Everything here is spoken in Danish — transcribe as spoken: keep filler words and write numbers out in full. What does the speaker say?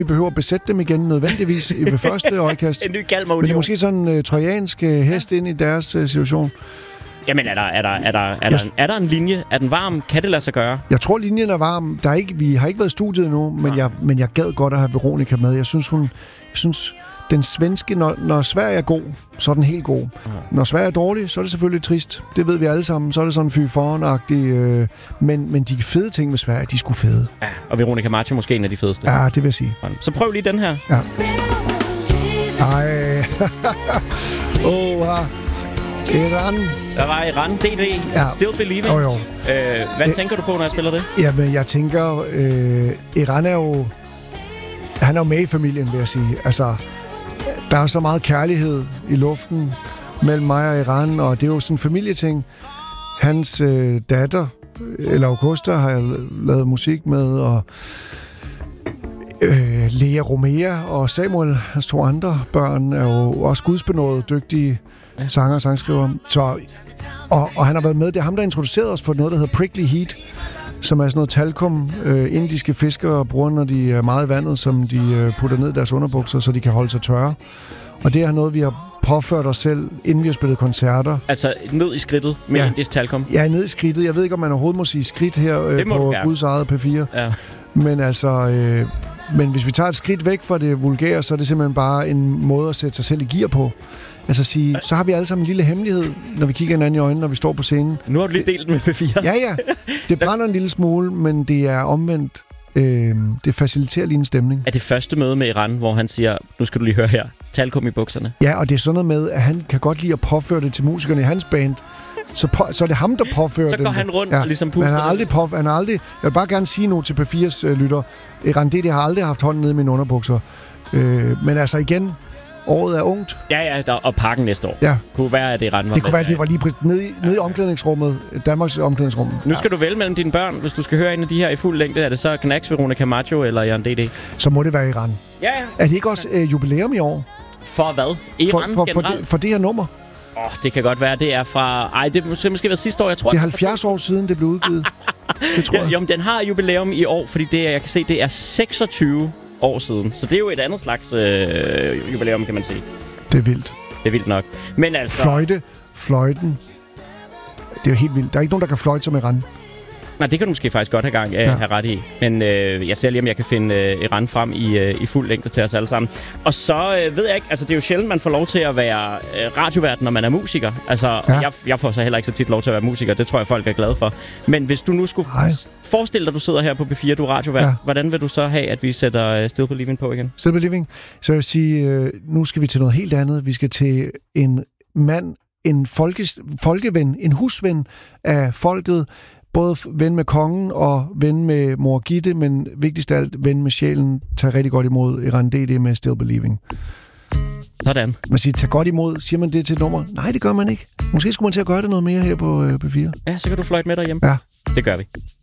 vi behøver at besætte dem igen nødvendigvis ved første øjekast. En ny Galmer Union. Men det er måske sådan en uh, trojansk uh, hest ind i deres uh, situation. Jamen, er der, er, der, er, der, er, der, er der en linje? Er den varm? Kan det lade sig gøre? Jeg tror, linjen er varm. Der er ikke, vi har ikke været i studiet endnu, men jeg, men jeg gad godt at have Veronica med. Jeg synes, hun... Jeg synes, den svenske... Når, når Sverige er god, så er den helt god. Ja. Når Sverige er dårlig, så er det selvfølgelig trist. Det ved vi alle sammen. Så er det sådan fy foran-agtig. Øh, men, men de fede ting med Sverige, de er sgu fede. Ja, og Veronica Maggio måske en af de fedeste. Ja, det vil jeg sige. Så prøv lige den her. Ja. Ej. Åh, oh, Iran. Der var Iran, D D, ja. Still Believing. Oh, jo. Øh, hvad Æ, tænker du på, når jeg spiller det? Jamen, jeg tænker, øh, Iran er jo... Han er jo med i familien, vil jeg sige. Altså, der er så meget kærlighed i luften mellem mig og Iran, og det er jo sådan en familieting. Hans øh, datter, eller Augusta, har jeg lavet musik med, og øh, Lea Romea og Samuel, hans to andre børn, er jo også gudsbenåede, dygtige ja. sanger og sangskriver. Så, og, og han har været med. Det er ham, der introducerede os for noget, der hedder Prickly Heat, som er sådan noget talkum, øh, indiske fiskere bruger, når de er meget i vandet, som de øh, putter ned i deres underbukser, så de kan holde sig tørre. Og det er noget, vi har påført os selv, inden vi har spillet koncerter. Altså ned i skridtet med ja. indisk talkum? Ja, ned i skridtet. Jeg ved ikke, om man overhovedet må sige skridt her øh, på Guds eget P fire. Ja. Men altså... Øh, men hvis vi tager et skridt væk fra det vulgære, så er det simpelthen bare en måde at sætte sig selv i gear på. Altså sige, så har vi alle sammen en lille hemmelighed, når vi kigger hinanden i øjnene, når vi står på scenen. Nu har du lige delt med P fire. Ja, ja. Det brænder en lille smule, men det er omvendt. Øh, det faciliterer lige en stemning. Er det første møde med Iran, hvor han siger, nu skal du lige høre her, talkum i bukserne? Ja, og det er sådan noget med, at han kan godt lide at påføre det til musikerne i hans band. Så, på, så er det ham, der påfører det. Så går den. han rundt ja. og ligesom puster. Men han har aldrig påf- han har aldrig... Jeg vil bare gerne sige nu til P fires øh, lytter. Iran D D har aldrig haft hånden nede i mine underbukser. Øh, men altså igen, året er ungt. Ja, ja, der, og pakken næste år. Ja. Kunne være, at det Iran var Det kunne være, at det var lige præ- nede, i, nede i omklædningsrummet. Danmarks omklædningsrum. Nu skal ja. du vælge mellem dine børn. Hvis du skal høre en af de her i fuld længde, er det så Knacks, Veronica Maggio eller Iran D D? Så må det være Iran. Ja, ja. Er det ikke også øh, jubilæum i år? For hvad? Iran for, for, for, det, for det her nummer? Åh, oh, det kan godt være, det er fra... Ej, det måske måske været sidste år, jeg tror... Det er halvfjerds år siden, det blev udgivet. Det tror ja, jeg. Jo, men den har jubilæum i år, fordi det, jeg kan se, det er seksogtyve år siden. Så det er jo et andet slags øh, jubilæum, kan man sige. Det er vildt. Det er vildt nok. Men altså... Fløjte. Fløjten. Det er jo helt vildt. Der er ikke nogen, der kan fløjte som Iran. Nej, det kan du måske faktisk godt have gang øh, ja. have ret i. Men øh, jeg ser lige, om jeg kan finde øh, Iran frem i, øh, i fuld længde til os alle sammen. Og så øh, ved jeg ikke, altså det er jo sjældent, man får lov til at være øh, radiovært, når man er musiker. Altså, ja. jeg, jeg får så heller ikke så tit lov til at være musiker. Det tror jeg, folk er glade for. Men hvis du nu skulle f- forestille dig, at du sidder her på P fire, du er radiovært. Ja. Hvordan vil du så have, at vi sætter uh, Still Believing på igen? Still Believing? Så jeg vil sige, øh, nu skal vi til noget helt andet. Vi skal til en mand, en folkes, folkeven, en husven af folket. Både ven med kongen og ven med mor Gitte, men vigtigst af alt ven med sjælen. Tag rigtig godt imod Iran D D med Still Believing. Sådan. Man siger, tag godt imod. Siger man det til et nummer? Nej, det gør man ikke. Måske skulle man til at gøre det noget mere her på øh, P fire. Ja, så kan du fløjte med derhjemme. Ja. Det gør vi.